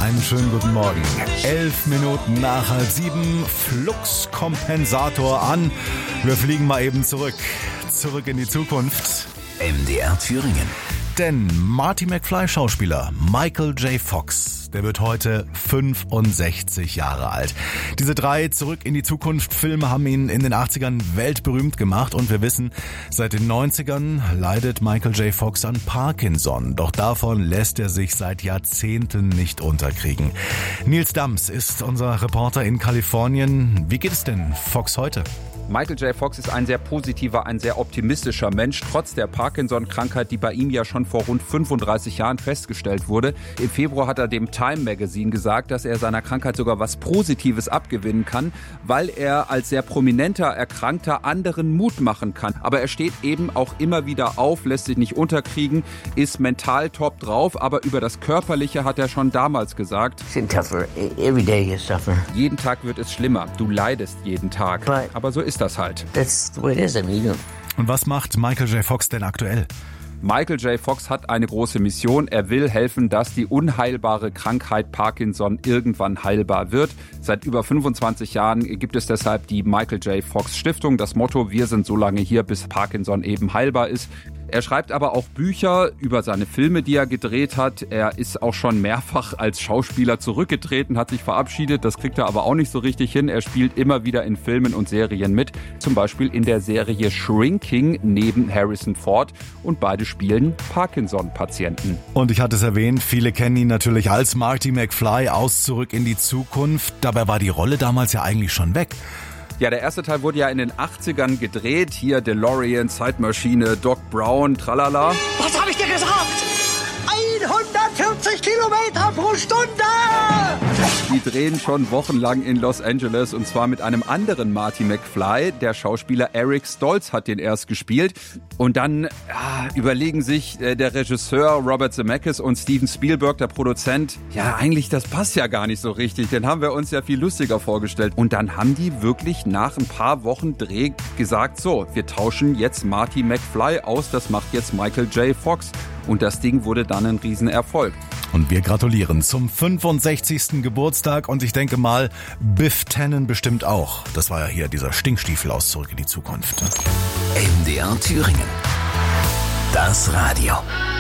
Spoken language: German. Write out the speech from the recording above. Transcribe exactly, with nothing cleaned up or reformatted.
Einen schönen guten Morgen. Elf Minuten nach halb sieben, Fluxkompensator an. Wir fliegen mal eben zurück. Zurück in die Zukunft. M D R Thüringen. Denn Marty McFly Schauspieler Michael J. Fox, der wird heute fünfundsechzig Jahre alt. Diese drei Zurück in die Zukunft Filme haben ihn in den achtzigern weltberühmt gemacht und wir wissen, seit den neunzigern leidet Michael J. Fox an Parkinson. Doch davon lässt er sich seit Jahrzehnten nicht unterkriegen. Nils Dams ist unser Reporter in Kalifornien. Wie geht es denn Fox heute? Michael J. Fox ist ein sehr positiver, ein sehr optimistischer Mensch, trotz der Parkinson-Krankheit, die bei ihm ja schon vor rund fünfunddreißig Jahren festgestellt wurde. Im Februar hat er dem Time Magazine gesagt, dass er seiner Krankheit sogar was Positives abgewinnen kann, weil er als sehr prominenter Erkrankter anderen Mut machen kann. Aber er steht eben auch immer wieder auf, lässt sich nicht unterkriegen, ist mental top drauf, aber über das Körperliche hat er schon damals gesagt, Every day you suffer. Jeden Tag wird es schlimmer, du leidest jeden Tag. But aber so ist das halt. That's the way it is. I mean, Und was macht Michael J. Fox denn aktuell? Michael J. Fox hat eine große Mission. Er will helfen, dass die unheilbare Krankheit Parkinson irgendwann heilbar wird. Seit über fünfundzwanzig Jahren gibt es deshalb die Michael J. Fox Stiftung. Das Motto, wir sind so lange hier, bis Parkinson eben heilbar ist. Er schreibt aber auch Bücher über seine Filme, die er gedreht hat. Er ist auch schon mehrfach als Schauspieler zurückgetreten, hat sich verabschiedet. Das kriegt er aber auch nicht so richtig hin. Er spielt immer wieder in Filmen und Serien mit. Zum Beispiel in der Serie Shrinking neben Harrison Ford. Und beide spielen Parkinson-Patienten. Und ich hatte es erwähnt, viele kennen ihn natürlich als Marty McFly aus Zurück in die Zukunft. Dabei war die Rolle damals ja eigentlich schon weg. Ja, der erste Teil wurde ja in den achtzigern gedreht. Hier DeLorean, Zeitmaschine, Doc Brown, tralala. Was habe ich dir gesagt? hundertvierzig Kilometer pro Stunde! Die drehen schon wochenlang in Los Angeles und zwar mit einem anderen Marty McFly. Der Schauspieler Eric Stoltz hat den erst gespielt. Und dann ja, überlegen sich äh, der Regisseur Robert Zemeckis und Steven Spielberg, der Produzent, ja eigentlich das passt ja gar nicht so richtig, den haben wir uns ja viel lustiger vorgestellt. Und dann haben die wirklich nach ein paar Wochen Dreh gesagt, so, wir tauschen jetzt Marty McFly aus, das macht jetzt Michael J. Fox. Und das Ding wurde dann ein Riesenerfolg. Und wir gratulieren zum fünfundsechzigsten Geburtstag und ich denke mal, Biff Tannen bestimmt auch. Das war ja hier dieser Stinkstiefel aus Zurück in die Zukunft. M D R Thüringen. Das Radio.